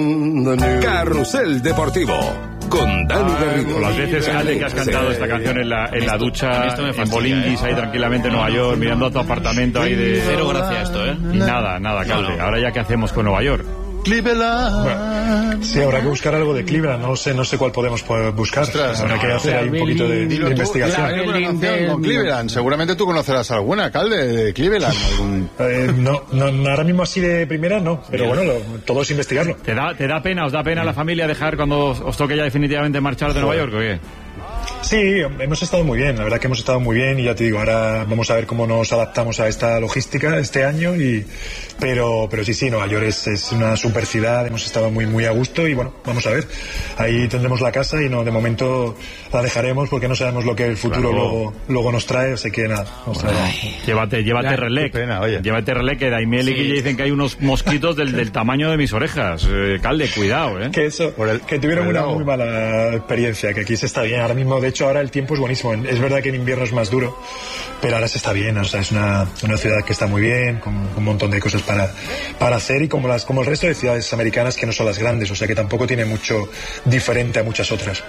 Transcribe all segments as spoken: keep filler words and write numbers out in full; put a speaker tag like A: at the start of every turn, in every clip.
A: Carrusel Deportivo con Dani Garrido.
B: Las veces, Calde, que has cantado esta canción en la, en la ducha, en Bolindis, ahí tranquilamente en Nueva York, mirando a tu apartamento ahí de...
C: Cero gracia a esto, ¿eh?
B: Y nada, nada, Calde. Ahora ya, ¿qué hacemos con Nueva York?
D: Cleveland.
E: Bueno, sí, habrá que buscar algo de Cleveland. No sé, no sé cuál podemos buscar.
D: Ostras,
E: habrá
D: no,
E: que hacer ahí un poquito de, de investigación.
D: Hay alguna canción con Cleveland. Seguramente tú conocerás alguna, Calde, de Cleveland. Algún...
E: Eh, no, no, ahora mismo así de primera no. Pero bueno, lo, todo es investigarlo.
B: ¿Te da, te da pena, os da pena a la familia dejar cuando os, os toque ya definitivamente marchar de Nueva York o qué?
E: Sí, hemos estado muy bien, la verdad que hemos estado muy bien y ya te digo, ahora vamos a ver cómo nos adaptamos a esta logística este año y pero pero sí, sí, Nueva York es, es una super ciudad, hemos estado muy muy a gusto y bueno, vamos a ver, ahí tendremos la casa y no, de momento la dejaremos porque no sabemos lo que el futuro claro. luego, luego nos trae, así que nada, nos traerá.
B: Llévate, llévate relé, llévate relé que Daimiel y sí. que dicen que hay unos mosquitos del, del tamaño de mis orejas, eh, Calde, cuidado, eh.
E: Que eso, por el, que tuvieron una muy mala experiencia, que aquí se está bien, ahora mismo de hecho ahora el tiempo es buenísimo. Es verdad que en invierno es más duro, pero ahora se está bien. O sea, es una, una ciudad que está muy bien, con, con un montón de cosas para, para hacer y como las como el resto de ciudades americanas que no son las grandes. O sea, que tampoco tiene mucho diferente a muchas otras.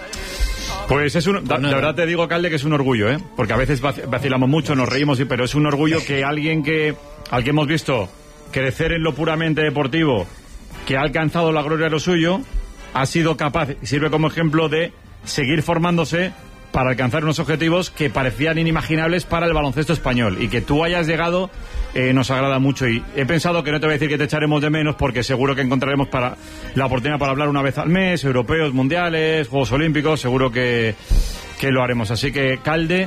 B: Pues es un, de verdad te digo, Calde, que es un orgullo, ¿eh? Porque a veces vacilamos mucho, nos reímos, pero es un orgullo que alguien que al que hemos visto crecer en lo puramente deportivo, que ha alcanzado la gloria de lo suyo, ha sido capaz, y sirve como ejemplo de seguir formándose para alcanzar unos objetivos que parecían inimaginables para el baloncesto español. Y que tú hayas llegado eh, nos agrada mucho. Y he pensado que no te voy a decir que te echaremos de menos, porque seguro que encontraremos para la oportunidad para hablar una vez al mes, europeos, mundiales, Juegos Olímpicos, seguro que, que lo haremos. Así que, Calde,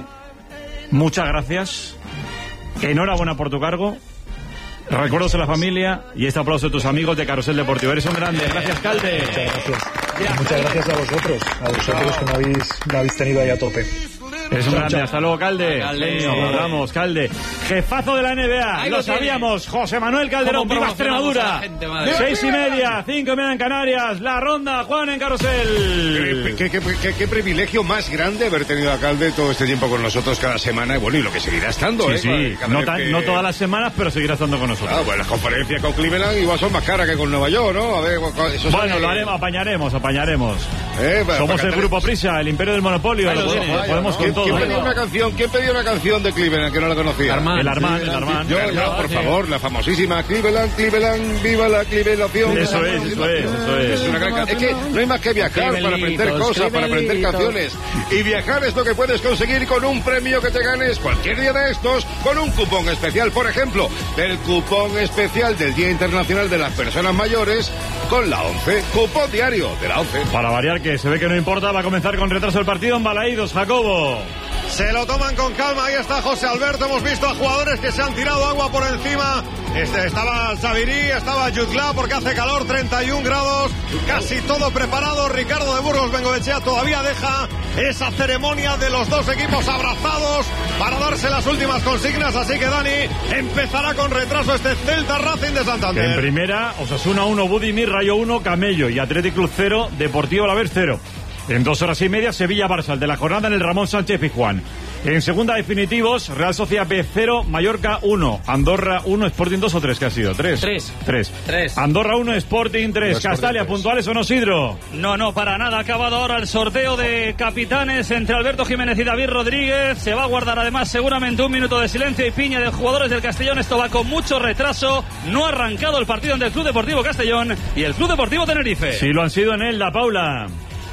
B: muchas gracias. Enhorabuena por tu cargo. Recuerdos a la familia y este aplauso de tus amigos de Carrusel Deportivo. Eres un grande. Gracias, Calde.
E: Muchas gracias. Yeah. Muchas gracias a vosotros, a vosotros que me habéis, me habéis tenido ahí a tope.
B: Eres un grande. Hasta luego, Calde.
C: Calde.
B: Sí. Vamos, Calde. Jefazo de la N B A. Ahí lo, lo sabíamos. José Manuel Calderón. Viva Extremadura. Gente, Seis y media, cinco y media en Canarias. La ronda, Juan, en Carrusel.
D: ¿Qué, qué, qué, qué privilegio más grande haber tenido a Calde todo este tiempo con nosotros cada semana. Y bueno, y lo que seguirá estando,
B: sí,
D: ¿eh?
B: Sí,
D: cada
B: no,
D: vez
B: tan,
D: que...
B: no todas las semanas, pero seguirá estando con nosotros.
D: Ah, bueno, las conferencias con Cleveland igual son más caras que con Nueva York, ¿no? A ver, eso
B: bueno,
D: son...
B: lo haremos, apañaremos, apañaremos.
D: Eh, para,
B: Somos
D: para
B: el Grupo Prisa, el imperio del monopolio. Lo podemos, vaya, podemos
D: ¿no?
B: con todo.
D: ¿Quién pedía una canción? ¿Quién pedía una canción de Cleveland que no la conocía?
B: Armand, el Armand, el Armand.
D: Yo, yo, por favor, la famosísima Cleveland, Cleveland, viva la Clevelación.
B: Eso es, eso es, eso es.
D: Es, una gran... es que no hay más que viajar para aprender cosas, para aprender canciones. Y viajar es lo que puedes conseguir con un premio que te ganes cualquier día de estos, con un cupón especial, por ejemplo, el cupón especial del Día Internacional de las Personas Mayores con la ONCE. Cupón diario de la ONCE.
B: Para variar, que se ve que no importa, va a comenzar con retraso el partido en Balaídos, Jacobo.
F: Se lo toman con calma, ahí está José Alberto, hemos visto a jugadores que se han tirado agua por encima. Este, estaba Xavirí, estaba Jutla porque hace calor, treinta y un grados, casi todo preparado. Ricardo de Burgos Bengoechea todavía deja esa ceremonia de los dos equipos abrazados para darse las últimas consignas, así que Dani empezará con retraso este Celta Racing de Santander.
B: En primera, Osasuna uno, Budimir, Rayo uno, Camello y Athletic Club cero, Deportivo Alavés cero. En dos horas y media, Sevilla-Barça, el de la jornada en el Ramón Sánchez Pizjuán. En segunda, definitivos, Real Sociedad B cero, Mallorca uno, Andorra uno, Sporting dos o tres, ¿qué ha sido? ¿Tres?
C: Tres.
B: Tres.
C: Tres.
B: Andorra uno, Sporting tres. No, Castalia, tres. ¿Puntuales o no, Sidro?
G: No, no, para nada. Ha acabado ahora el sorteo de capitanes entre Alberto Jiménez y David Rodríguez. Se va a guardar además seguramente un minuto de silencio y piña de jugadores del Castellón. Esto va con mucho retraso. No ha arrancado el partido ante el Club Deportivo Castellón y el Club Deportivo Tenerife.
B: Sí, lo han sido en Elda, Paula.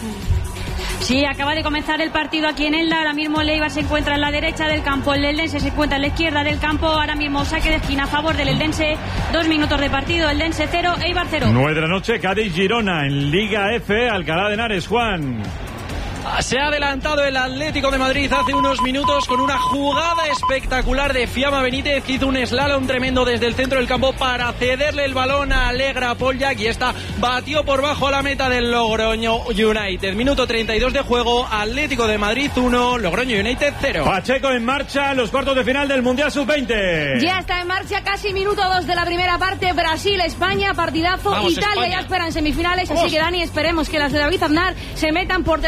H: Sí, acaba de comenzar el partido aquí en Elda. Ahora mismo el Eibar se encuentra en la derecha del campo, el Eldense se encuentra en la izquierda del campo. Ahora mismo saque de esquina a favor del Eldense. Dos minutos de partido, Eldense cero, Eibar cero.
B: Nueve de la noche, Cádiz-Girona en Liga F, Alcalá de Henares, Juan.
C: Se ha adelantado el Atlético de Madrid hace unos minutos con una jugada espectacular de Fiamma Benítez, que hizo un slalom tremendo desde el centro del campo para cederle el balón a Alegra Poljak, y esta batió por bajo a la meta del Logroño United. Minuto treinta y dos de juego, Atlético de Madrid uno, Logroño United cero.
B: Pacheco en marcha, los cuartos de final del Mundial sub veinte.
H: Ya está en marcha, casi minuto dos de la primera parte. Brasil, España, partidazo. Vamos, Italia España. Ya esperan semifinales, Vamos. Así que Dani, esperemos que las de David Aznar se metan por tercera vez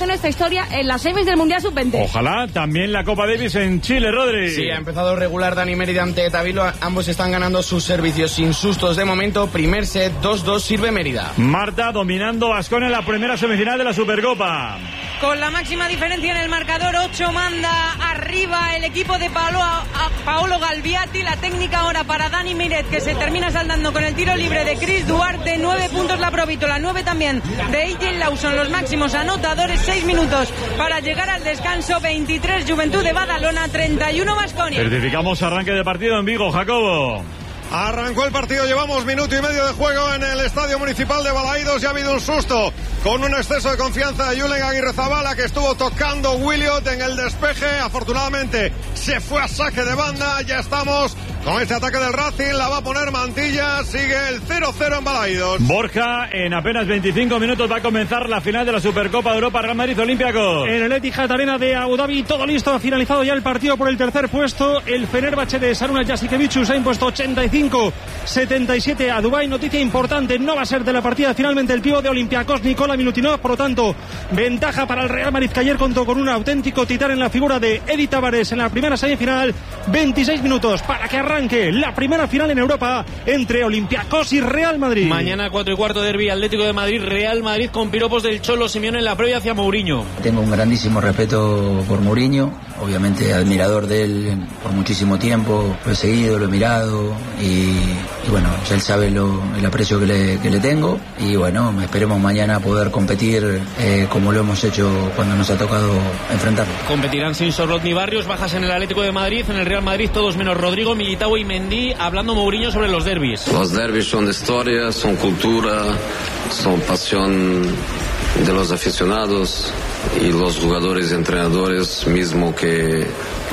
H: en nuestra historia en las semis del Mundial sub veinte.
B: Ojalá. También la Copa Davis en Chile, Rodri.
I: Sí, ha empezado regular Dani Mérida ante Tavilo. Ambos están ganando sus servicios sin sustos de momento. Primer set, dos dos, sirve Mérida.
B: Marta dominando Baskonia en la primera semifinal de la Supercopa.
J: Con la máxima diferencia en el marcador, ocho manda arriba el equipo de Paolo, a Paolo Galviati. La técnica ahora para Dani Miret, que se termina saldando con el tiro libre de Chris Duarte. Nueve puntos la Provítola, nueve también de Eiji Lawson. Los máximos anotadores, seis minutos para llegar al descanso. Veintitrés Juventud de Badalona, treinta y uno Baskonia.
B: Certificamos arranque de partido en Vigo, Jacobo.
F: Arrancó el partido, llevamos minuto y medio de juego en el Estadio Municipal de Balaídos y ha habido un susto con un exceso de confianza de Julen Aguirrezabala, que estuvo tocando Williot en el despeje. Afortunadamente se fue a saque de banda. Ya estamos con este ataque del Racing, la va a poner Mantilla, sigue el cero cero en Balaídos.
B: Borja, en apenas veinticinco minutos va a comenzar la final de la Supercopa de Europa, Real Madrid Olympiacos.
K: En el Etihad Arena de Abu Dhabi, todo listo, ha finalizado ya el partido por el tercer puesto. El Fenerbahce de Saruna Jasikevičius ha impuesto ochenta y cinco setenta y siete a Dubái. Noticia importante, no va a ser de la partida finalmente el pívot de Olympiacos, Nikola Milutinov. Por lo tanto, ventaja para el Real Madrid, que ayer contó con un auténtico titán en la figura de Edi Tavares en la primera semifinal. veintiséis minutos para que arranque la primera final en Europa entre Olympiacos y Real Madrid.
C: Mañana cuatro y cuarto, derbi Atlético de Madrid, Real Madrid, con piropos del Cholo Simeone en la previa hacia Mourinho.
L: Tengo un grandísimo respeto por Mourinho, obviamente admirador de él por muchísimo tiempo, lo he seguido, lo he mirado y, y bueno, él sabe lo, el aprecio que le, que le tengo y bueno, esperemos mañana poder competir eh, como lo hemos hecho cuando nos ha tocado enfrentarlo.
C: Competirán sin Sorlot ni Barrios, bajas en el Atlético de Madrid, en el Real Madrid todos menos Rodrigo, Militao y Mendy, hablando Mourinho sobre los derbis.
M: Los derbis son historia, son cultura, son pasión de los aficionados y los jugadores y entrenadores, mismo que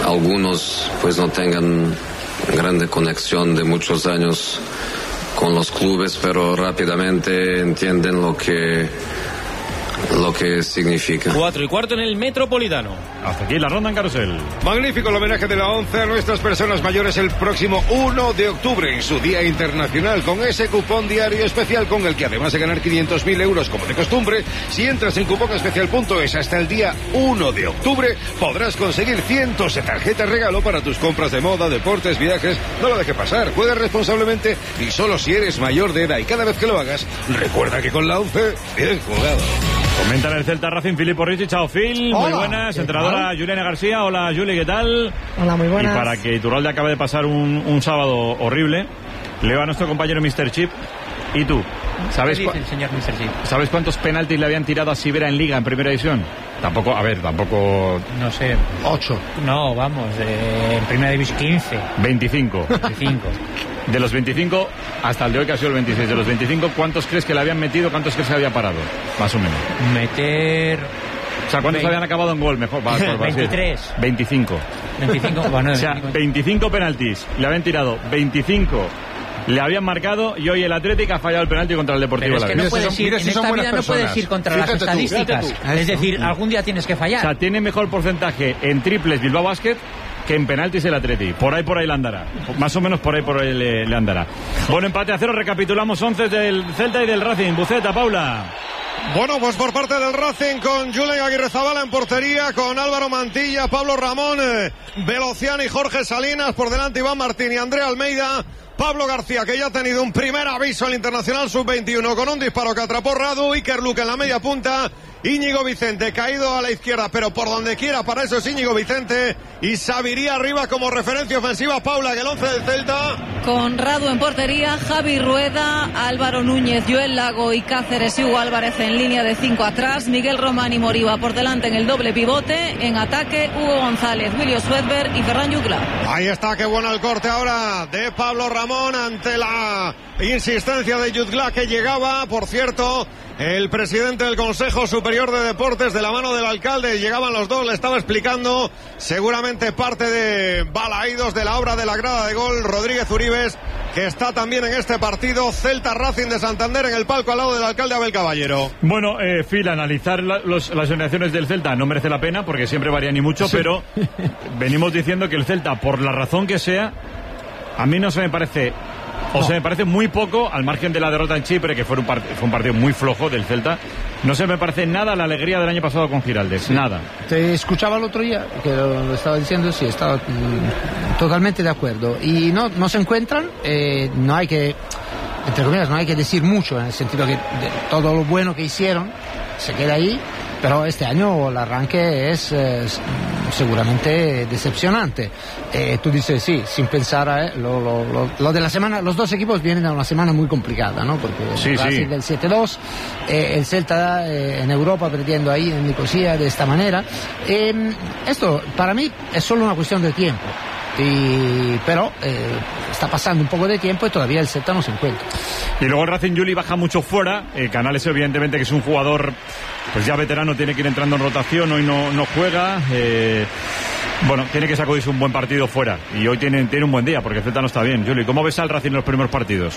M: algunos pues no tengan grande conexión de muchos años con los clubes, pero rápidamente entienden lo que lo que significa.
C: Cuatro y cuarto en el Metropolitano.
B: Hasta aquí la ronda en Carrusel.
D: Magnífico el homenaje de la ONCE a nuestras personas mayores el próximo uno de octubre en su Día Internacional, con ese cupón diario especial con el que, además de ganar quinientos mil euros como de costumbre, si entras en cuponespecial punto es hasta el día uno de octubre podrás conseguir cientos de tarjetas regalo para tus compras de moda, deportes, viajes. No lo dejes pasar, juega responsablemente y solo si eres mayor de edad, y cada vez que lo hagas recuerda que con la ONCE bien jugado.
B: Comentan el Celta Racing, Filippo Ricci. Chao, Phil.
N: Hola.
B: Muy buenas. Entrenadora Juliana García. Hola, Juli, ¿qué tal?
N: Hola, muy buenas.
B: Y para que Iturralde acabe de pasar un, un sábado horrible, leo a nuestro compañero mister Chip. ¿Y tú? ¿Sabes,
O: ¿Qué dice el señor mister Chip?
B: ¿Sabes cuántos penaltis le habían tirado a Sivera en Liga en Primera División? Tampoco, a ver, tampoco...
O: No sé.
N: Ocho.
O: No, vamos, eh, en Primera División quince.
B: veinticinco.
O: veinticinco.
B: De los veinticinco hasta el de hoy, que ha sido el veintiséis. De los veinticinco, ¿cuántos crees que le habían metido? ¿Cuántos crees que había parado? Más o menos.
O: Meter...
B: O sea, ¿cuántos
O: veinte.
B: habían acabado en gol? Mejor. Va, va, va,
O: veintitrés.
B: veinticinco.
O: veinticinco, bueno,
B: o sea,
O: veinticinco.
B: veinticinco penaltis. Le habían tirado veinticinco. Le habían marcado y hoy el Atlético ha fallado el penalti contra el Deportivo
O: Pero es que
B: Alavés.
O: no puedes ir, en esta vida no puedes ir contra las estadísticas. Es decir, algún día tienes que fallar.
B: O sea, tiene mejor porcentaje en triples Bilbao Basket que en penaltis el Atleti. Por ahí, por ahí le andará. Más o menos por ahí, por ahí le, le andará. Bueno, empate a cero. Recapitulamos once del Celta y del Racing. Buceta, Paula.
F: Bueno, pues por parte del Racing, con Julen Aguirrezabala en portería, con Álvaro Mantilla, Pablo Ramón, eh, Velociano y Jorge Salinas, por delante Iván Martín y Andrea Almeida. Pablo García, que ya ha tenido un primer aviso al Internacional sub veintiuno con un disparo que atrapó Radu. Iker Luque en la media punta. Íñigo Vicente caído a la izquierda, pero por donde quiera, para eso es Íñigo Vicente. Y Sabiría arriba como referencia ofensiva. Paula, que el once del Celta.
P: Con Radu en portería, Javi Rueda, Álvaro Núñez, Joel Lago y Cáceres y Hugo Álvarez en línea de cinco atrás. Miguel Román y Moriba por delante en el doble pivote. En ataque, Hugo González, William Swedberg y Ferran Jutgla.
F: Ahí está, qué bueno el corte ahora de Pablo Ramón ante la insistencia de Jutgla, que llegaba, por cierto, el presidente del Consejo Superior de Deportes, de la mano del alcalde. Llegaban los dos, le estaba explicando seguramente parte de Balaídos, de la obra de la grada de gol. Rodríguez Uribes, que está también en este partido. Celta Racing de Santander en el palco al lado del alcalde Abel Caballero.
B: Bueno, eh, Phil, analizar la, los, las generaciones del Celta no merece la pena porque siempre varían y mucho, sí. Pero venimos diciendo que el Celta, por la razón que sea, a mí no se me parece O
N: no.
B: sea, me parece muy poco, al margen de la derrota en Chipre, que fue un, part- fue un partido muy flojo del Celta. No se me parece nada la alegría del año pasado con Giraldez, sí. Nada.
N: Te escuchaba el otro día, que lo, lo estaba diciendo, sí, estaba mm, totalmente de acuerdo. Y no, no se encuentran, eh, no hay que, entre comillas, no hay que decir mucho, en el sentido que de, todo lo bueno que hicieron se queda ahí. Pero este año el arranque es eh, seguramente decepcionante. Eh, tú dices, sí, sin pensar, eh, lo, lo, lo, lo de la semana, los dos equipos vienen a una semana muy complicada, ¿no? Porque
B: sí,
N: el Racing
B: sí.
N: del siete dos, eh, el Celta eh, en Europa perdiendo ahí en Nicosia de esta manera. Eh, esto para mí es solo una cuestión de tiempo. Y, pero eh, está pasando un poco de tiempo y todavía el Celta no se encuentra.
B: Y luego el Racing Juli baja mucho fuera. eh, Canales evidentemente que es un jugador pues ya veterano, tiene que ir entrando en rotación, hoy no, no juega. eh, bueno, tiene que sacudirse un buen partido fuera y hoy tiene, tiene un buen día porque el Celta no está bien. Juli, ¿cómo ves al Racing en los primeros partidos?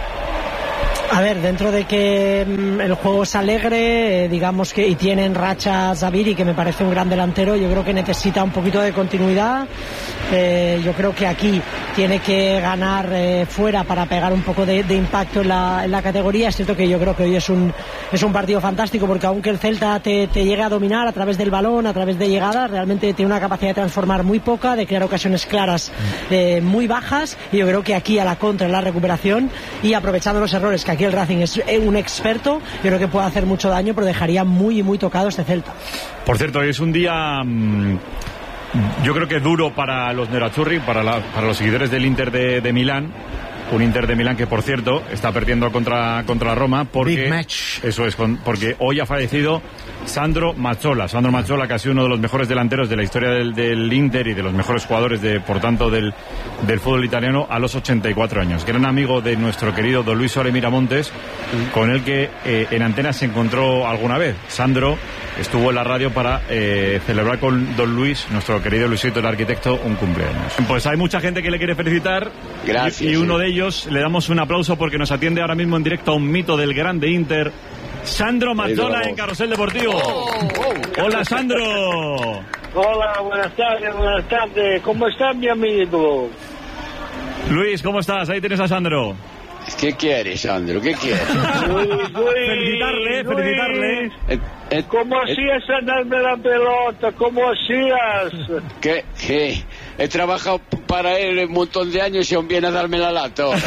Q: A ver, dentro de que mm, el juego es alegre, eh, digamos que y tienen racha Zaviri, que me parece un gran delantero, yo creo que necesita un poquito de continuidad. Eh, yo creo que aquí tiene que ganar eh, fuera para pegar un poco de, de impacto en la, en la categoría. Es cierto que yo creo que hoy es un es un partido fantástico porque aunque el Celta te, te llegue a dominar a través del balón, a través de llegadas, realmente tiene una capacidad de transformar muy poca, de crear ocasiones claras eh, muy bajas, y yo creo que aquí a la contra, en la recuperación y aprovechando los errores, que aquí el Racing es un experto, yo creo que puede hacer mucho daño, pero dejaría muy muy tocado este Celta.
B: Por cierto, hoy es un día mmm, yo creo que duro para los nerazzurri, para, la, para los seguidores del Inter de, de Milán. Un Inter de Milán que, por cierto, está perdiendo contra, contra Roma porque,
N: Big match.
B: Eso es, con, porque hoy ha fallecido Sandro Mazzola. Sandro Mazzola, que ha sido uno de los mejores delanteros de la historia del, del Inter y de los mejores jugadores, de, por tanto, del, del fútbol italiano a los ochenta y cuatro años. Gran amigo de nuestro querido don Luis Sole Miramontes, con el que eh, en Antena se encontró alguna vez. Sandro estuvo en la radio para eh, celebrar con don Luis, nuestro querido Luisito, el arquitecto, un cumpleaños. Pues hay mucha gente que le quiere felicitar.
R: Gracias.
B: Y, y uno
R: sí.
B: de ellos le damos un aplauso porque nos atiende ahora mismo en directo a un mito del grande Inter, Sandro Mazzola, en Carrusel Deportivo.
R: Oh, oh.
B: Hola, Sandro.
S: Hola, buenas tardes, buenas tardes. ¿Cómo estás, mi amigo?
B: Luis, ¿cómo estás? Ahí tienes a Sandro.
R: ¿Qué quieres, Sandro? ¿Qué quieres?
S: Luis, Luis,
B: felicitarle,
S: Luis.
B: felicitarle.
R: Eh, eh,
S: ¿Cómo
R: eh,
S: hacías a darme la pelota? ¿Cómo hacías?
R: ¿Qué? ¿Qué? He trabajado para él un montón de años y aún viene a darme la lata ahora.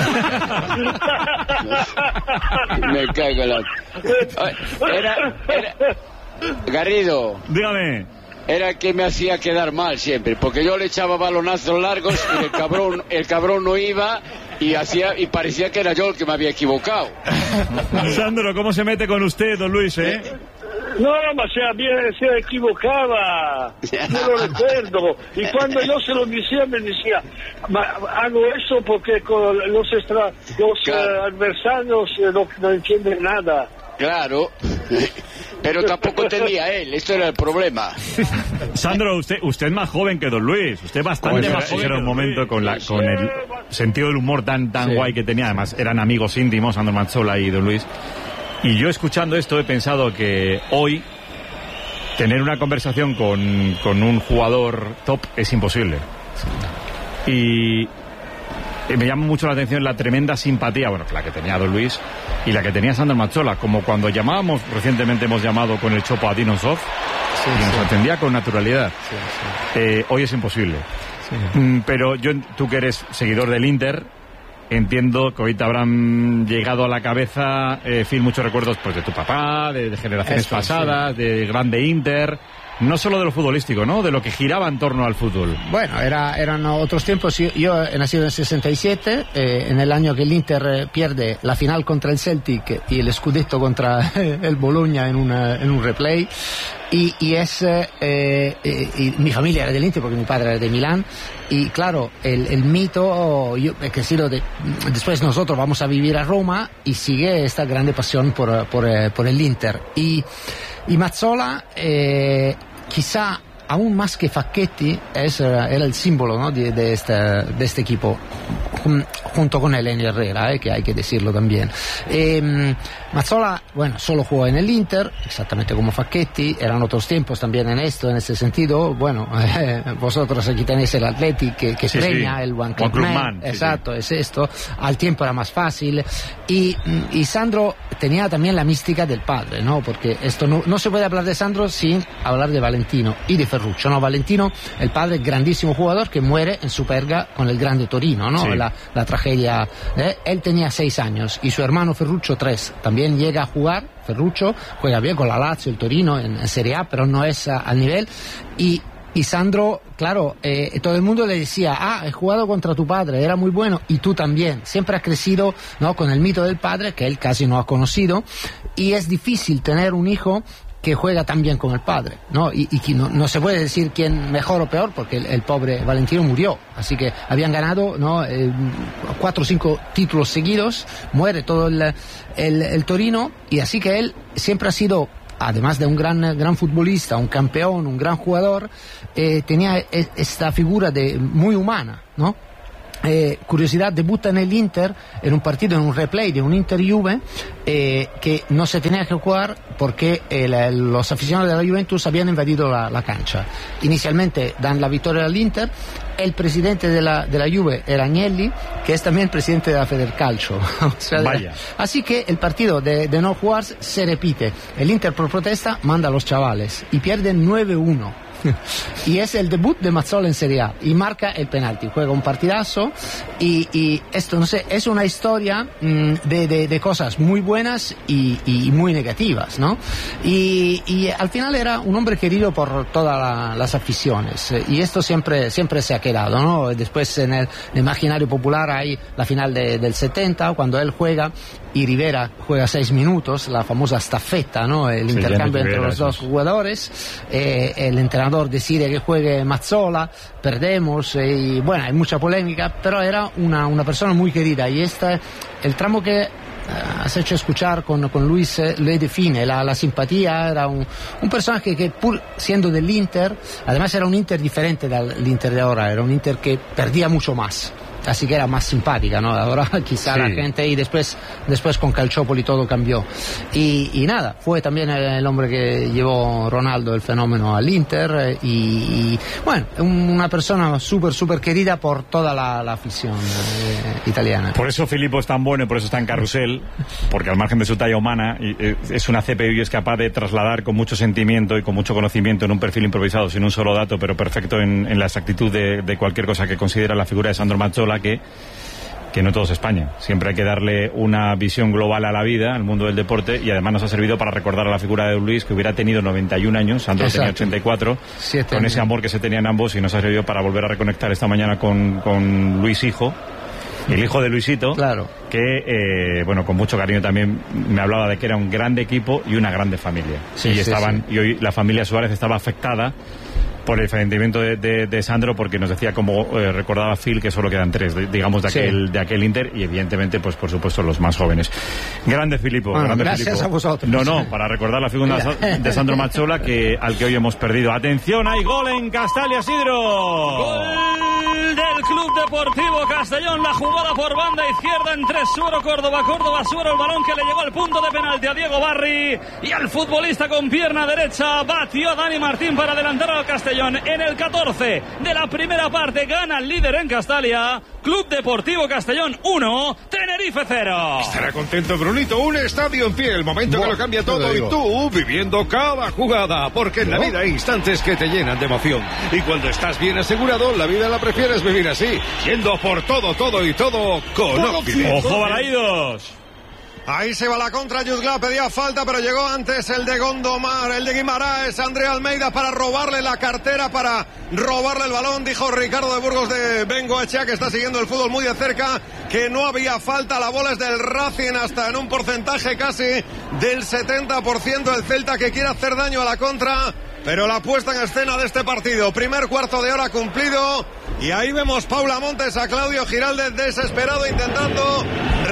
R: Me cago en la... Era, era... Garrido.
B: Dígame.
R: Era que me hacía quedar mal siempre, porque yo le echaba balonazos largos y el cabrón, el cabrón no iba y hacía y parecía que era yo el que me había equivocado.
B: Sandro, ¿cómo se mete con usted, don Luis, eh?
S: No, ma se, había, se equivocaba, yo lo recuerdo. Y cuando yo se lo decía, me decía, ma hago eso porque con los, extra, los claro. uh, adversarios eh, no, no entienden nada.
R: Claro, pero tampoco tenía él, esto era el problema.
B: Sandro, usted usted es más joven que don Luis, usted bastante pues más joven. Era un momento con, la, con el sentido del humor tan tan sí. guay que tenía, además eran amigos íntimos, Sandro Mazzola y don Luis. Y yo escuchando esto he pensado que hoy tener una conversación con, con un jugador top es imposible. Y me llama mucho la atención la tremenda simpatía, bueno, la que tenía don Luis y la que tenía Sandro Mazzola, como cuando llamábamos, recientemente hemos llamado con el Chopo a Dinosov, sí, y nos sí. atendía con naturalidad. Sí, sí. Eh, hoy es imposible. Sí. Mm, pero yo, tú que eres seguidor del Inter, entiendo que hoy te habrán llegado a la cabeza, eh, Phil, muchos recuerdos pues de tu papá, de, de generaciones Eso, pasadas, sí. de grande Inter. No solo de lo futbolístico, ¿no? De lo que giraba en torno al fútbol.
N: Bueno, era, eran otros tiempos. Yo, yo he nacido en el sesenta y siete, eh, en el año que el Inter pierde la final contra el Celtic y el Scudetto contra el Bologna en, una, en un replay. Y, y es eh, eh, y mi familia era del Inter porque mi padre era de Milán. Y claro, el, el mito, yo he crecido de, después nosotros vamos a vivir a Roma y sigue esta grande pasión por, por, por el Inter. Y, y Mazzola, eh, quizá aún más que Facchetti, es, era el símbolo, ¿no? de, de, este, de este equipo, junto con Eleni Herrera, eh, que hay que decirlo también. Eh, Mazzola, bueno, solo jugó en el Inter, exactamente como Facchetti, eran otros tiempos también en esto, en ese sentido. Bueno, eh, vosotros aquí tenéis el Athletic que, que
B: sí,
N: premia,
B: sí.
N: el One Club Man, Man. Exacto, sí, sí. Es esto. Al tiempo era más fácil. Y, y Sandro tenía también la mística del padre, ¿no? Porque esto no, no se puede hablar de Sandro sin hablar de Valentino y de Ferruccio, ¿no? Valentino, el padre, grandísimo jugador que muere en Superga con el grande Torino, ¿no? Sí. La, la tragedia. ¿eh? Él tenía seis años y su hermano Ferruccio tres. También llega a jugar, Ferruccio juega bien con la Lazio, el Torino en, en Serie A, pero no es al nivel. Y Y Sandro, claro, eh, todo el mundo le decía, ah, he jugado contra tu padre, era muy bueno, y tú también. Siempre has crecido, ¿no?, con el mito del padre, que él casi no ha conocido, y es difícil tener un hijo que juega tan bien con el padre, ¿no? Y, y que no, no se puede decir quién mejor o peor, porque el, el pobre Valentino murió. Así que habían ganado, ¿no?, eh, cuatro o cinco títulos seguidos, muere todo el, el, el Torino, y así que él siempre ha sido, además de un gran, gran futbolista, un campeón, un gran jugador, eh, tenía esta figura de, muy humana, ¿no? Eh, curiosidad, debuta en el Inter en un partido, en un replay de un Inter-Juve eh, que no se tenía que jugar porque eh, la, los aficionados de la Juventus habían invadido la, la cancha. Inicialmente dan la victoria al Inter. El presidente de la, de la Juve era Agnelli, que es también presidente de la Federcalcio. O sea, Vaya. Así que el partido de, de no jugar se repite. El Inter, por protesta, manda a los chavales y pierden nueve uno. Y es el debut de Mazzola en Serie A y marca el penalti, juega un partidazo y, y esto, no sé, es una historia mmm, de, de, de cosas muy buenas y, y muy negativas, ¿no? Y, y al final era un hombre querido por todas la, las aficiones y esto siempre, siempre se ha quedado, ¿no? Después en el, el imaginario popular hay la final de, del setenta, cuando él juega y Rivera juega seis minutos, la famosa staffetta, ¿no? El sí, intercambio entre los dos jugadores, eh, el entrenador decide que juegue Mazzola, perdemos, eh, y bueno, hay mucha polémica, pero era una, una persona muy querida y este, el tramo que Uh, has hecho escuchar con, con Luis eh, le define la, la simpatía, era un, un personaje que pur siendo del Inter, además era un Inter diferente del Inter de ahora, era un Inter que perdía mucho más, así que era más simpática, ¿no? Ahora quizá sí. La gente, y después, después con Calciopoli todo cambió. Y, y nada, fue también el, el hombre que llevó Ronaldo el fenómeno al Inter y, y bueno, una persona súper, súper querida por toda la, la afición eh, italiana.
B: Por eso Filippo es tan bueno y por eso está en carrusel, porque al margen de su talla humana, es una C P U y es capaz de trasladar con mucho sentimiento y con mucho conocimiento en un perfil improvisado, sin un solo dato, pero perfecto en, en la exactitud de, de cualquier cosa que considera la figura de Sandro Mazzola, que, que no todo es España. Siempre hay que darle una visión global a la vida, al mundo del deporte, y además nos ha servido para recordar a la figura de Luis, que hubiera tenido noventa y un años, Sandro Exacto. tenía ochenta y cuatro, Siete con años. Ese amor que se tenían ambos, y nos ha servido para volver a reconectar esta mañana con, con Luis hijo, el hijo de Luisito,
N: claro.
B: que, eh, bueno, con mucho cariño también me hablaba de que era un grande equipo y una grande familia.
N: Sí,
B: y
N: sí,
B: estaban
N: sí.
B: y hoy la familia Suárez estaba afectada por el fallecimiento de, de, de Sandro, porque nos decía, como eh, recordaba Phil, que solo quedan tres, de, digamos, de aquel, sí. de aquel Inter, y evidentemente, pues por supuesto, los más jóvenes. Grande Filippo,
N: bueno,
B: grande
N: gracias
B: Filippo.
N: a vosotros.
B: No, no, para recordar la figura de Sandro Mazzola, que, al que hoy hemos perdido. Atención, hay gol en Castalia, Sidro.
G: Gol del Club Deportivo Castellón, la jugada por banda izquierda entre Suero Córdoba, Córdoba Suero, el balón que le llegó al punto de penalti a Diego Barri, y el futbolista con pierna derecha batió a Dani Martín para adelantar al Castellón en el catorce de la primera parte. Gana el líder en Castalia, Club Deportivo Castellón uno, Tenerife cero.
D: Estará contento Brunito, un estadio en pie, el momento Buah, que lo cambia todo, y tú viviendo cada jugada, porque en la vida hay instantes que te llenan de emoción, y cuando estás bien asegurado, la vida la prefieres vivir así, yendo por todo, todo y todo con Occidente.
B: ¡Ojo, Balaídos!
F: Ahí se va la contra, Jutgla pedía falta, pero llegó antes el de Gondomar, el de Guimaraes, Andrea Almeida, para robarle la cartera, para robarle el balón. Dijo Ricardo de Burgos de Bengoechea, que está siguiendo el fútbol muy de cerca, que no había falta. La bola es del Racing, hasta en un porcentaje casi del setenta por ciento. El Celta, que quiere hacer daño a la contra, pero la puesta en escena de este partido, primer cuarto de hora cumplido, y ahí vemos Paula Montes, a Claudio Giraldez desesperado intentando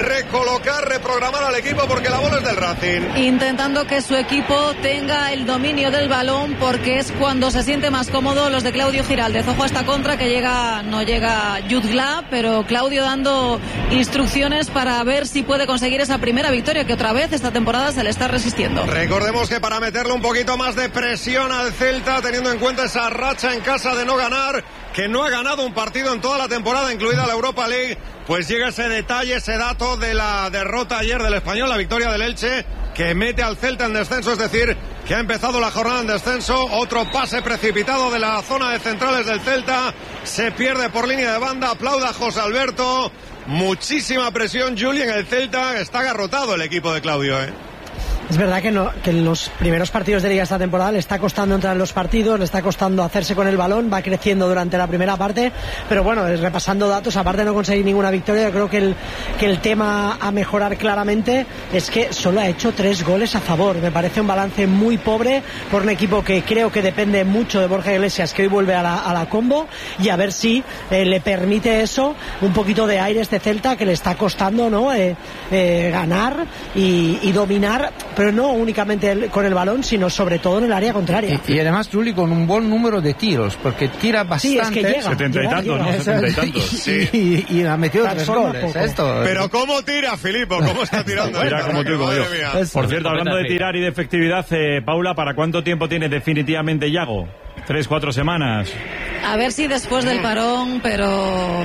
F: recolocar, reprogramar al equipo porque la bola es del Racing.
P: Intentando que su equipo tenga el dominio del balón porque es cuando se siente más cómodo los de Claudio Giraldez. Ojo a esta contra que llega, no llega Jutgla, pero Claudio dando instrucciones para ver si puede conseguir esa primera victoria que otra vez esta temporada se le está resistiendo.
F: Recordemos que para meterle un poquito más de presión al Celta, teniendo en cuenta esa racha en casa de no ganar, que no ha ganado un partido en toda la temporada, incluida la Europa League, pues llega ese detalle, ese dato de la derrota ayer del Español, la victoria del Elche, que mete al Celta en descenso, es decir, que ha empezado la jornada en descenso. Otro pase precipitado de la zona de centrales del Celta, se pierde por línea de banda, aplauda José Alberto, muchísima presión, Juli, en el Celta, está agarrotado el equipo de Claudio, ¿eh?
Q: Es verdad que, no, que en los primeros partidos de Liga esta temporada le está costando entrar en los partidos, le está costando hacerse con el balón, va creciendo durante la primera parte, pero bueno, repasando datos, aparte de no conseguir ninguna victoria, yo creo que el, que el tema a mejorar claramente es que solo ha hecho tres goles a favor. Me parece un balance muy pobre por un equipo que creo que depende mucho de Borja Iglesias, que hoy vuelve a la, a la combo, y a ver si eh, le permite eso, un poquito de aire a este Celta que le está costando, ¿no? Eh, eh, ganar y, y dominar, pero no únicamente el, con el balón, sino sobre todo en el área contraria.
N: Y, y además, Juli, con un buen número de tiros, porque tira bastante.
Q: Sí, es que llega.
B: setenta y tantos, ¿no? setenta y tantos.
N: Sí. Y, y, y ha metido tres goles. Esto.
F: Pero ¿cómo tira, Filipo? ¿Cómo está tirando?
B: Tira como tú y como yo.
F: Mía.
B: Por cierto, hablando de tirar y de efectividad, eh, Paula, ¿para cuánto tiempo tiene definitivamente Yago? ¿Tres, cuatro semanas?
P: A ver si después del parón, pero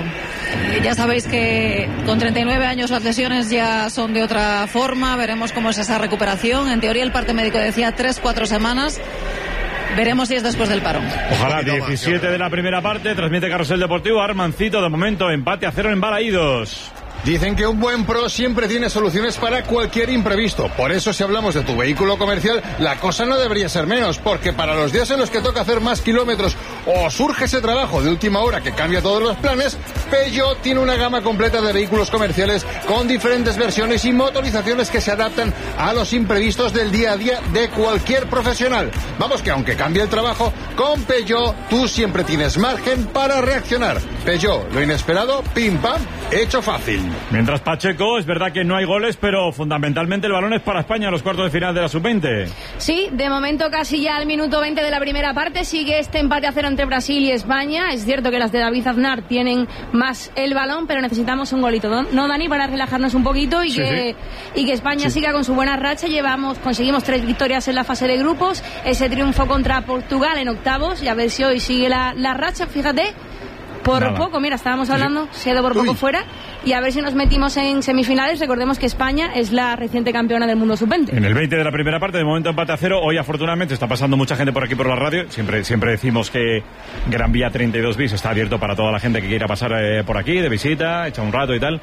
P: ya sabéis que con treinta y nueve años las lesiones ya son de otra forma. Veremos cómo es esa recuperación. En teoría el parte médico decía tres, cuatro semanas. Veremos si es después del parón.
B: Ojalá. diecisiete de la primera parte, transmite Carrusel Deportivo. Armancito, de momento empate a cero en Balaídos.
T: Dicen que un buen pro siempre tiene soluciones para cualquier imprevisto. Por eso, si hablamos de tu vehículo comercial, la cosa no debería ser menos, porque para los días en los que toca hacer más kilómetros o surge ese trabajo de última hora que cambia todos los planes, Peugeot tiene una gama completa de vehículos comerciales con diferentes versiones y motorizaciones que se adaptan a los imprevistos del día a día de cualquier profesional. Vamos, que aunque cambie el trabajo, con Peugeot tú siempre tienes margen para reaccionar. Peugeot, lo inesperado, pim pam, hecho fácil.
B: Mientras Pacheco, es verdad que no hay goles, pero fundamentalmente el balón es para España en los cuartos de final de la sub veinte.
H: Sí, de momento casi ya al minuto veinte de la primera parte sigue este empate a cero entre Brasil y España. Es cierto que las de David Aznar tienen más el balón, pero necesitamos un golito, ¿no, ¿No Dani? Para relajarnos un poquito y, sí, que, sí. y que España sí. siga con su buena racha. Llevamos, conseguimos tres victorias en la fase de grupos, ese triunfo contra Portugal en octavos, y a ver si hoy sigue la, la racha, fíjate. Por Nada. poco, mira, estábamos hablando, se ha ido por poco Uy. fuera, y a ver si nos metimos en semifinales. Recordemos que España es la reciente campeona del mundo sub veinte.
B: En el veinte de la primera parte, de momento empate a cero. Hoy, afortunadamente, está pasando mucha gente por aquí por la radio. Siempre siempre decimos que Gran Vía treinta y dos bis está abierto para toda la gente que quiera pasar eh, por aquí, de visita, echar un rato y tal.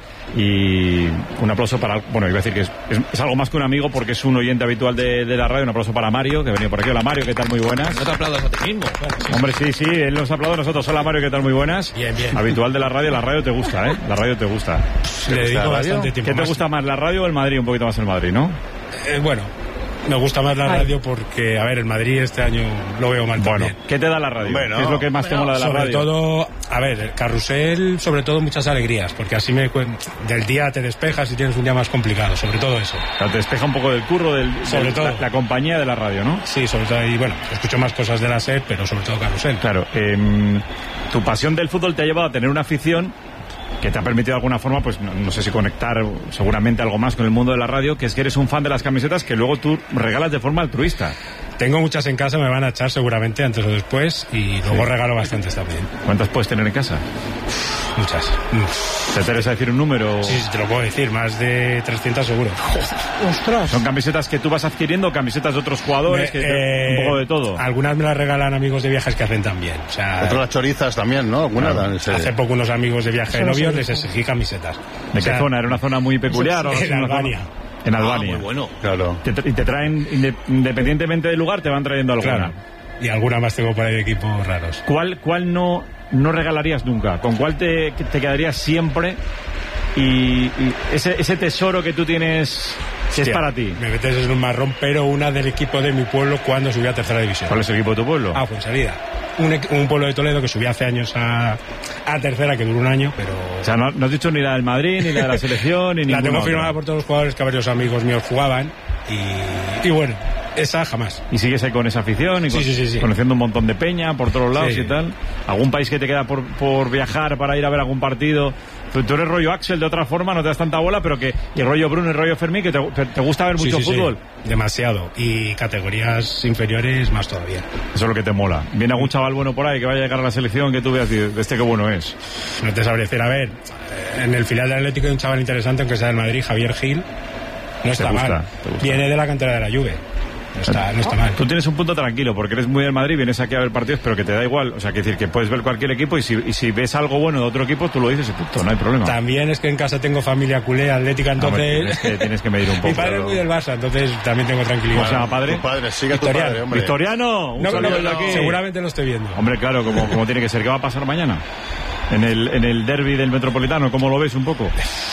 B: Y un aplauso para, bueno, iba a decir que es, es, es algo más que un amigo, porque es un oyente habitual de, de la radio. Un aplauso para Mario, que ha venido por aquí. Hola, Mario, ¿qué tal? Muy buenas.
U: No te aplaudas a ti mismo. Claro, sí.
B: Hombre, sí, sí, él nos aplaude a nosotros. Hola, Mario, ¿qué tal? Muy buenas.
U: Bien, bien.
B: Habitual de la radio, la radio te gusta, ¿eh? La radio te gusta.
U: ¿Te Le dedico bastante tiempo.
B: ¿Qué te
U: más?
B: gusta más, la radio o el Madrid? Un poquito más el Madrid, ¿no?
U: Eh, bueno, me gusta más la radio porque, a ver, el Madrid este año lo veo mal
B: Bueno,
U: también.
B: ¿qué te da la radio?
U: Bueno,
B: ¿Qué es lo que más
U: bueno,
B: te mola de la
U: sobre
B: radio?
U: Sobre todo, a ver, el carrusel, sobre todo muchas alegrías, porque así me del día te despejas y tienes un día más complicado, sobre todo eso.
B: O sea, te despeja un poco del curro, del,
U: sobre
B: del,
U: todo.
B: La, la compañía de la radio, ¿no?
U: Sí, sobre todo, y bueno, escucho más cosas de la S E P, pero sobre todo carrusel.
B: Claro, eh, tu pasión del fútbol te ha llevado a tener una afición que te ha permitido de alguna forma, pues no, no sé si conectar seguramente algo más con el mundo de la radio, que es que eres un fan de las camisetas que luego tú regalas de forma altruista.
U: Tengo muchas en casa, me van a echar seguramente antes o después, y luego sí. regalo bastantes también.
B: ¿Cuántas puedes tener en casa?
U: Muchas.
B: ¿Te interesa decir un número?
U: Sí, te lo puedo decir, más de trescientas seguro.
Q: ¡Ostras!
B: ¿Son camisetas que tú vas adquiriendo, camisetas de otros jugadores? Me, que
U: eh,
B: un poco de todo.
U: Algunas me las regalan amigos de viajes que hacen también. O sea,
T: otras chorizas también, ¿no? Algunas
U: claro,
T: dan,
U: hace poco unos amigos de viaje de novios les exigí camisetas.
B: ¿De
U: o sea,
B: qué zona? ¿Era una zona muy peculiar?
U: En,
B: o
U: en Albania.
B: En Albania.
U: Ah, muy bueno.
B: Claro. Te, y te traen, independientemente del lugar, te van trayendo alguna.
U: Claro. Y alguna más tengo por ahí de equipos raros.
B: ¿Cuál, cuál no, no regalarías nunca? ¿Con cuál te, te quedarías siempre y, y ese, ese tesoro que tú tienes, que es para ti.
U: Me metes en un marrón, pero una del equipo de mi pueblo cuando subí a tercera división.
B: ¿Cuál es el equipo de tu pueblo?
U: Ah, Fuensalida. Un, un pueblo de Toledo que subí hace años a, a tercera, que duró un año, pero...
B: O sea, no, no has dicho ni la del Madrid, ni la de la selección, ni
U: la
B: ninguna
U: tengo
B: otra.
U: firmada por todos los jugadores que varios amigos míos jugaban, y, y bueno, esa jamás.
B: ¿Y sigues ahí con esa afición? Y
U: sí,
B: con,
U: sí, sí, sí.
B: Conociendo un montón de peña por todos lados, sí, y tal. ¿Algún país que te queda por, por viajar para ir a ver algún partido? Tú, tú eres rollo Axel de otra forma, no te das tanta bola, pero que... Y rollo Bruno y rollo Fermín, que te, te gusta ver mucho
U: sí, sí,
B: fútbol.
U: Sí. Demasiado. Y categorías inferiores más todavía.
B: Eso es lo que te mola. ¿Viene algún chaval bueno por ahí que vaya a llegar a la selección que tú veas y de este qué bueno es?
U: No te sabría decir. A ver, en el filial del Atlético hay un chaval interesante, aunque sea del Madrid, Javier Gil. No está
B: gusta,
U: mal. Viene de la cantera de la Juve. No está, no está mal.
B: Tú tienes un punto tranquilo, porque eres muy del Madrid, vienes aquí a ver partidos, pero que te da igual. O sea, que decir que puedes ver cualquier equipo y si, y si ves algo bueno de otro equipo, tú lo dices y punto, no hay problema.
U: También es que en casa tengo familia culé, atlética, entonces...
B: No, tienes, que, tienes que medir un poco.
U: Mi padre
B: pero...
U: es muy del Barça, entonces también tengo tranquilidad.
B: ¿Cómo se llama padre?
T: Tu padre, sigue tu
U: Victoriano.
T: padre, hombre.
B: Victoriano, un
U: no,
B: saludo
U: no,
B: de
U: no,
B: aquí.
U: Seguramente lo estoy viendo.
B: Hombre, claro, como, como tiene que ser. ¿Qué va a pasar mañana? En el, en el derbi del Metropolitano, ¿cómo lo ves un poco?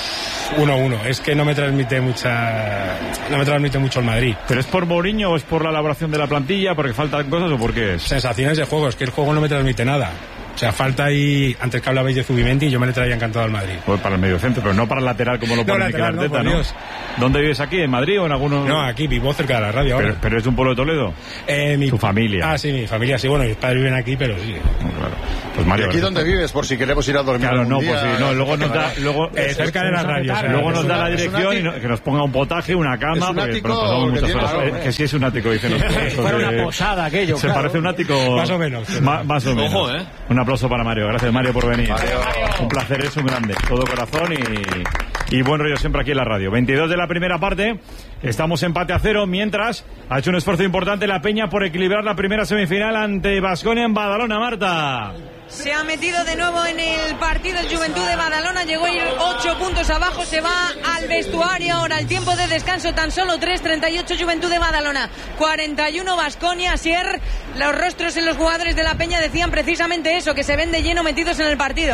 U: uno uno, es que no me transmite mucha no me transmite mucho el Madrid.
B: ¿Pero es por Mourinho o es por la elaboración de la plantilla, porque faltan cosas o por qué es?
U: Sensaciones de juego, es que el juego no me transmite nada. O sea, falta ahí, antes que hablabais de Zubimendi, yo me le traía encantado al Madrid.
B: Pues para el mediocentro, pero no para el lateral como lo pone Mikel Arteta, ¿no? ¿Dónde vives aquí? ¿En Madrid o en alguno?
U: No, aquí vivo cerca de la radio ahora.
B: ¿Pero, pero es de un pueblo de Toledo?
U: Eh, mi...
B: ¿Tu familia?
U: Ah, sí, mi familia, sí, bueno, mis padres viven aquí, pero sí.
B: No, claro. Pues Mario,
T: ¿y aquí dónde vives? Por si queremos ir a dormir.
B: Claro, no,
T: día,
B: pues sí, no, luego nos da, luego,
U: eh, cerca de la radio.
B: O sea, luego nos da la dirección y no, que nos ponga un potaje, una cama,
T: ¿Es un
B: porque
T: ático
B: nos pasamos muchas horas.
T: claro,
B: eh, que sí es un ático, dicen los
Q: Fuera una posada aquello.
B: Se
Q: claro.
B: parece un ático.
U: Más o menos.
B: Ma, más o menos.
C: Ojo, eh.
B: Un aplauso para Mario. Gracias, Mario, por venir. Mario. Un placer, es un grande. Todo corazón y, y buen rollo siempre aquí en la radio. veintidós de la primera parte. Estamos empate a cero, mientras ha hecho un esfuerzo importante la Peña por equilibrar la primera semifinal ante Baskonia en Badalona, Marta.
J: Se ha metido de nuevo en el partido el Juventud de Badalona, llegó a ir ocho puntos abajo, se va al vestuario ahora, el tiempo de descanso tan solo tres, treinta y ocho Juventud de Badalona, cuarenta y uno Baskonia. Asier, los rostros en los jugadores de la Peña decían precisamente eso, que se ven de lleno metidos en el partido.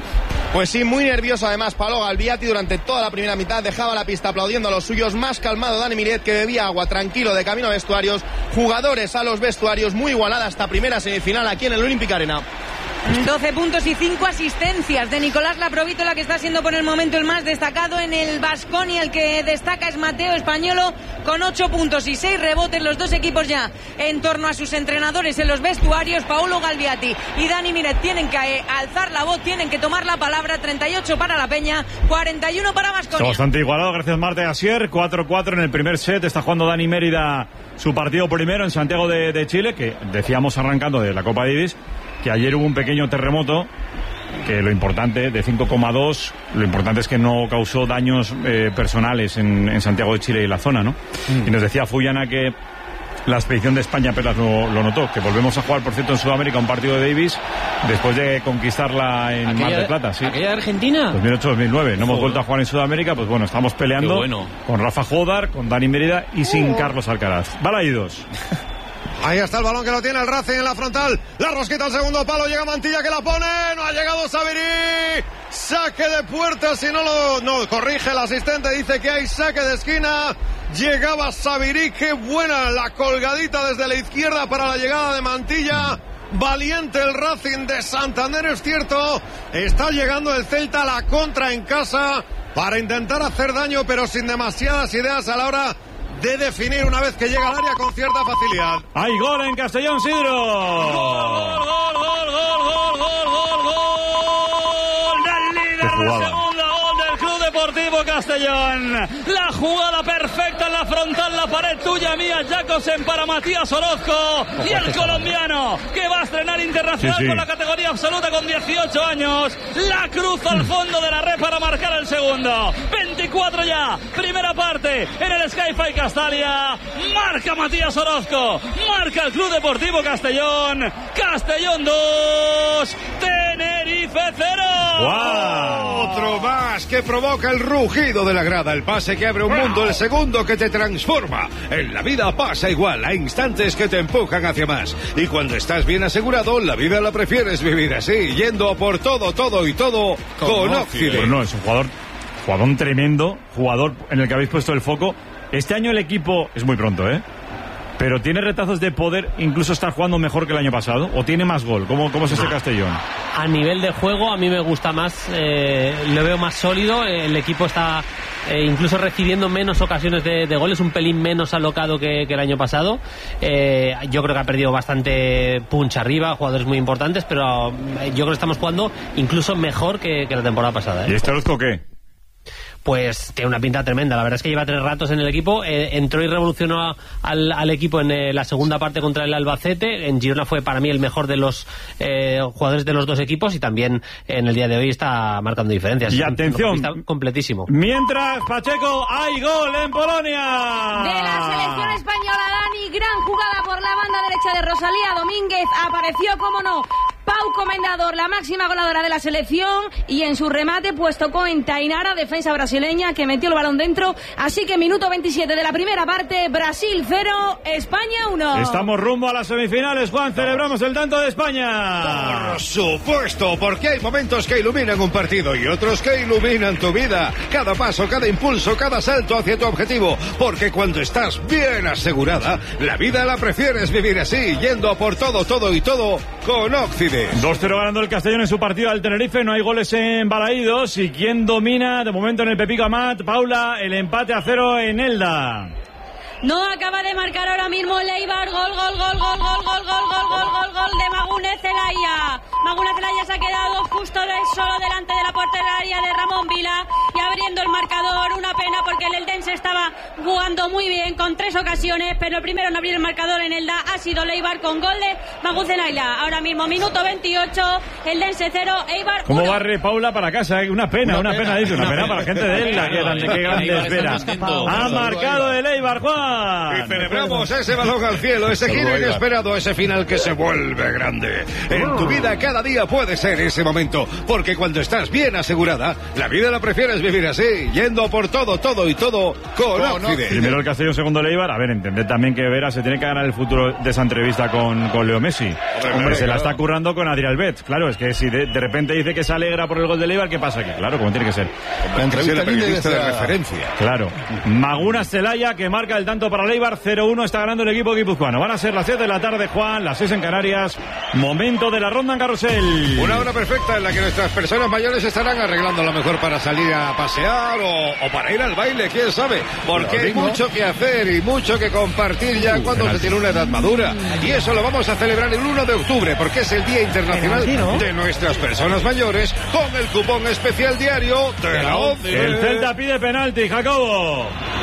I: Pues sí, muy nervioso además Paolo Galviati durante toda la primera mitad, dejaba la pista aplaudiendo a los suyos, más calmado Dani Miret, que bebía agua tranquilo de camino a vestuarios, jugadores a los vestuarios, muy igualada esta primera semifinal aquí en el Olympic Arena.
J: doce puntos y cinco asistencias de Nicolás Laprovítola, que está siendo por el momento el más destacado en el Baskonia. El que destaca es Mateo Españolo con ocho puntos y seis rebotes. Los dos equipos ya en torno a sus entrenadores en los vestuarios. Paolo Galviati y Dani Miret tienen que alzar la voz, tienen que tomar la palabra. Treinta y ocho para la Peña, cuarenta y uno para Baskonia.
B: Está bastante igualado, gracias Marta y Asier. Cuatro cuatro en el primer set. Está jugando Dani Mérida su partido primero en Santiago de, de Chile, que decíamos arrancando de la Copa Davis que ayer hubo un pequeño terremoto, que lo importante, de cinco coma dos, lo importante es que no causó daños eh, personales en, en Santiago de Chile y la zona, ¿no? Mm. Y nos decía Fuyana que la expedición de España apenas lo, lo notó, que volvemos a jugar, por cierto, en Sudamérica un partido de Davis después de conquistarla en
C: aquella,
B: Mar del Plata, sí.
C: ¿Aquella de Argentina?
B: dos mil ocho dos mil nueve, no hemos vuelto a jugar en Sudamérica, pues bueno, estamos peleando
C: bueno.
B: con Rafa Jodar, con Dani Mérida y sin uh. Carlos Alcaraz. Balaídos.
F: Ahí está el balón que lo tiene el Racing en la frontal. La rosquita al segundo palo. Llega Mantilla que la pone. No ha llegado Sabirí. Saque de puerta. Si no lo no, corrige el asistente. Dice que hay saque de esquina. Llegaba Sabirí. Qué buena la colgadita desde la izquierda para la llegada de Mantilla. Valiente el Racing de Santander, es cierto. Está llegando el Celta a la contra en casa para intentar hacer daño, pero sin demasiadas ideas a la hora de definir una vez que llega al área con cierta facilidad.
B: ¡Hay gol en Castellón, Sidro!
G: ¡Gol, gol, gol, gol, gol, gol, gol, gol! ¡Del líder de segunda! ¡Gol del Club Deportivo Castellón! La jugada perfecta en la frontal, la pared tuya, mía, Jacobsen para Matías Orozco. Y el colombiano, que va a estrenar internacional sí, sí. con la categoría absoluta con dieciocho años. La cruz al fondo de la red para marcar el segundo. veinticuatro ya, primera parte en el Sky-Fi Castalia. Marca Matías Orozco, marca el Club Deportivo Castellón. Castellón dos, Tenerife cero.
B: ¡Wow!
D: Otro más que provoca el rugido de la grada, el pase que abre un mundo, el segundo que te transforma. En la vida pasa igual, hay instantes que te empujan hacia más. Y cuando estás bien asegurado, la vida la prefieres vivir así, yendo por todo, todo y todo con, con Occident.
B: Pues no, es un jugador jugador tremendo, jugador en el que habéis puesto el foco. Este año el equipo es muy pronto, ¿eh? Pero tiene retazos de poder incluso estar jugando mejor que el año pasado, o tiene más gol. ¿Cómo, cómo es ese Castellón?
A: A nivel de juego a mí me gusta más, eh, lo veo más sólido. El equipo está eh, incluso recibiendo menos ocasiones de, de goles, un pelín menos alocado que, que el año pasado. Eh, yo creo que ha perdido bastante punch arriba, jugadores muy importantes, pero yo creo que estamos jugando incluso mejor que, que la temporada pasada, ¿eh?
B: ¿Y este Orozco qué?
A: Pues tiene una pinta tremenda. La verdad es que lleva tres ratos en el equipo. Eh, entró y revolucionó al, al equipo en eh, la segunda parte contra el Albacete. En Girona fue para mí el mejor de los eh, jugadores de los dos equipos, y también en el día de hoy está marcando diferencias.
B: Y atención,
A: está completísimo.
B: Mientras, Pacheco, hay gol en Polonia.
H: De la selección española, Dani, gran jugada por la banda derecha de Rosalía Domínguez. Apareció, como no, Pau Comendador, la máxima goleadora de la selección, y en su remate pues tocó en Tainara, defensa brasileña, que metió el balón dentro. Así que minuto veintisiete de la primera parte, Brasil cero, España uno.
B: Estamos rumbo a las semifinales, Juan, celebramos el tanto de España.
D: Por supuesto, porque hay momentos que iluminan un partido y otros que iluminan tu vida. Cada paso, cada impulso, cada salto hacia tu objetivo, porque cuando estás bien asegurada, la vida la prefieres vivir así, yendo a por todo, todo y todo con Occident.
B: dos cero ganando el Castellón en su partido al Tenerife. No hay goles en Balaídos. ¿Y quién domina de momento en el Pepico Amat? Paula, el empate a cero en Elda.
H: No acaba de marcar ahora mismo Leibar. Gol, gol, gol, gol, gol, gol, gol, gol, gol, gol, gol de Magunez Zelaya. Magunez Zelaya se ha quedado justo de solo delante de la portería de Ramón Vila y abriendo el marcador. Una pena porque el Eldense estaba jugando muy bien con tres ocasiones, pero el primero en abrir el marcador en Elda ha sido Leibar con gol de Magunez Zelaya. Ahora mismo minuto veintiocho, Eldense cero, Eibar uno.
B: ¿Cómo barre Paula para casa? ¿Eh? Una pena, una, una pena, pena, dice, una pena, pena para la gente de Elda. Qué grande, qué grande espera. Ha marcado el Eibar, Juan.
D: Y celebramos ese balón al cielo, ese giro inesperado, ese final que se vuelve grande. En tu vida cada día puede ser ese momento, porque cuando estás bien asegurada, la vida la prefieres vivir así, yendo por todo, todo y todo con Occident.
B: Primero el Castellón, segundo el Eibar. A ver, entended también que Vera se tiene que ganar el futuro de esa entrevista con, con Leo Messi. Hombre, Hombre se claro. la está currando con Adrián Bet. Claro, es que si de, de repente dice que se alegra por el gol del Eibar, ¿qué pasa aquí? Claro, como tiene que ser.
D: La entrevista periodista de referencia.
B: Claro. Magunas Zelaya, que marca el tanto para el Eibar, cero uno está ganando el equipo guipuzcoano. Van a ser las siete de la tarde, Juan, las seis en Canarias. Momento de la ronda en carrusel.
D: Una hora perfecta en la que nuestras personas mayores estarán arreglando lo mejor para salir a pasear o, o para ir al baile, quién sabe. Porque hay mucho que hacer y mucho que compartir ya cuando se tiene una edad madura. Y eso lo vamos a celebrar el uno de octubre, porque es el Día Internacional de nuestras personas mayores, con el cupón especial diario de la ONCE.
B: El Celta pide penalti, Jacobo.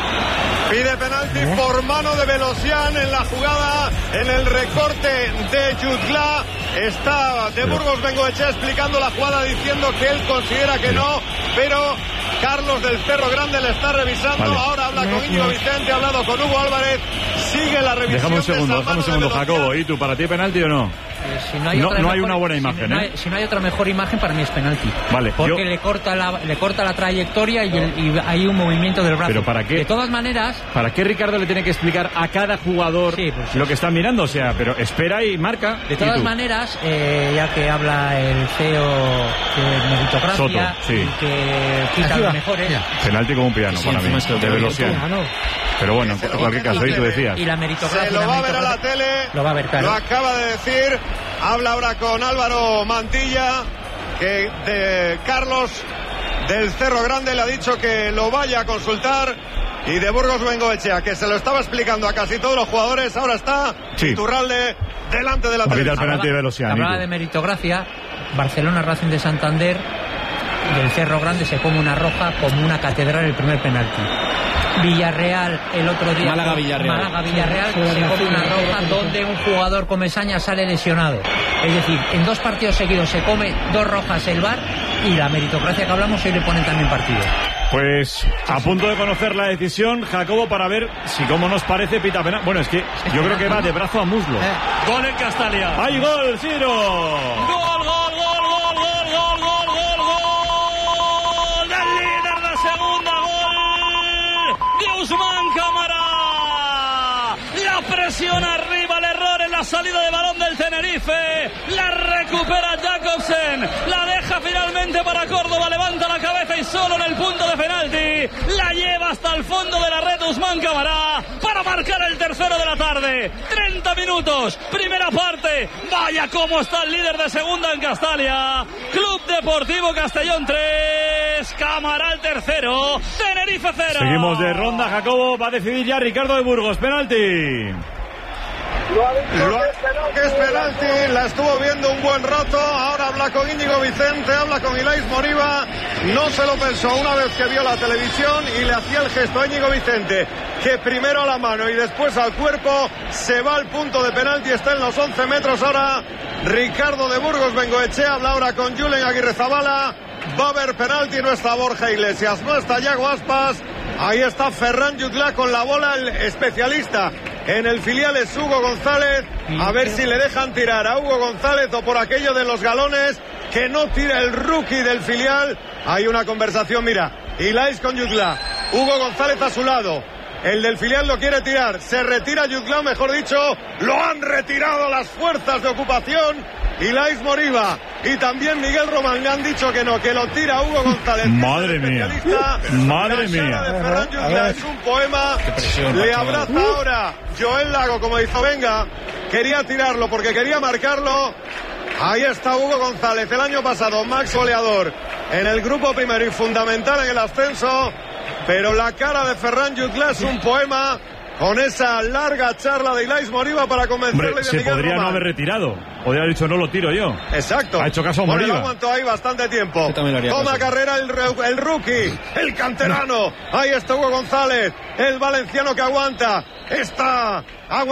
F: Pide penalti por mano de Velosian en la jugada, en el recorte de Jutgla. Está de Burgos Bengoechea explicando la jugada, diciendo que él considera que no, pero Carlos del Cerro Grande le está revisando. Vale. Ahora habla con Íñigo Vicente, ha hablado con Hugo Álvarez. Sigue la revisión.
B: Dejamos un segundo,
F: de
B: dejamos un segundo, Jacobo. ¿Y tú, para ti penalti o no?
O: Eh, si no hay,
B: no,
O: otra
B: no
O: mejor,
B: hay una buena imagen,
O: si no
B: ¿eh?
O: hay, si no hay otra mejor imagen, para mí es penalti.
B: Vale.
O: Porque
B: yo...
O: le corta la le corta la trayectoria y, el, y hay un movimiento del brazo.
B: ¿Pero para qué?
O: De todas maneras...
B: ¿Para qué Ricardo le tiene que explicar a cada jugador sí, pues, lo que están mirando? O sea, pero espera y marca.
O: De todas maneras, eh, ya que habla el C E O de meritocracia,
B: Soto, sí.
O: que quita los mejores...
B: Penalti como un piano, sí, para mí, de Velosian. Pero bueno, en cualquier caso, ahí tú decías.
O: Y la meritocracia...
F: Se lo va a ver a la tele,
O: lo va a ver, claro.
F: Lo acaba de decir, habla ahora con Álvaro Mantilla, que de Carlos del Cerro Grande le ha dicho que lo vaya a consultar, y de Burgos Bengoechea, que se lo estaba explicando a casi todos los jugadores. Ahora está sí. Iturralde delante de la televisión.
B: Penalti de Velosian.
O: Hablaba de meritocracia, Barcelona Racing de Santander, del Cerro Grande se come una roja como una catedral el primer penalti. Villarreal el otro día,
C: Málaga Villarreal,
O: Málaga Villarreal se come una roja donde un jugador comesaña sale lesionado. Es decir, en dos partidos seguidos se come dos rojas el V A R, y la meritocracia que hablamos hoy le ponen también partido.
B: Pues a punto de conocer la decisión, Jacobo, para ver si como nos parece pita penal. Bueno, es que yo creo que va de brazo a muslo.
G: Eh. Gol en Castalia.
B: ¡Hay gol, Ciro!
G: ¡Gol, gol, gol, gol, gol, gol, gol, gol, gol! ¡Del líder de segunda! ¡Gol de Usman Cámara! La Presión arriba, el error en la salida de balón del Tenerife. La recupera Jacobsen. La deja finalmente para Córdoba. Levanta la cabeza y solo en el punto de penalti. La lleva hasta el fondo de la red Usman Camará para marcar el tercero de la tarde. treinta minutos, primera parte. Vaya cómo está el líder de segunda en Castalia. Club Deportivo Castellón tres. Camará el tercero. Tenerife cero.
B: Seguimos de ronda, Jacobo. Va a decidir ya Ricardo de Burgos. Penalti.
F: Lo ha dicho Lo ha... que es penalti, la estuvo viendo un buen rato, ahora habla con Íñigo Vicente, habla con Ilais Moriba, no se lo pensó una vez que vio la televisión y le hacía el gesto a Íñigo Vicente, que primero a la mano y después al cuerpo, se va al punto de penalti, está en los once metros ahora Ricardo de Burgos Bengoechea, habla ahora con Julen Aguirrezabala, va a haber penalti, no está Borja Iglesias, no está Yago Aspas, ahí está Ferran Jutla con la bola, el especialista en el filial es Hugo González, a ver si le dejan tirar a Hugo González o por aquello de los galones, que no tira el rookie del filial. Hay una conversación, mira, Ilais con Jutla, Hugo González a su lado, el del filial lo quiere tirar, se retira Jutla, mejor dicho, lo han retirado las fuerzas de ocupación. Ilais Moriba y también Miguel Román le han dicho que no, que lo tira Hugo González.
B: Madre mía, madre mía.
F: De Ferran Jutla es un poema. Le abraza ahora Joel Lago como dijo, venga, quería tirarlo porque quería marcarlo. Ahí está Hugo González, el año pasado Max goleador en el grupo primero y fundamental en el ascenso, pero la cara de Ferran Jutla es un poema. Con esa larga charla de Ilais Moriba para convencerle.
B: Hombre,
F: de
B: se
F: Miguel
B: podría
F: Román.
B: no haber retirado. Podría haber dicho no lo tiro yo.
F: Exacto.
B: Ha hecho caso a
F: Bueno,
B: Moriba.
F: él aguantó ahí bastante tiempo. Toma
B: caso.
F: carrera el, el rookie, el canterano. Ahí está Hugo González, el valenciano que aguanta. Está aguantando.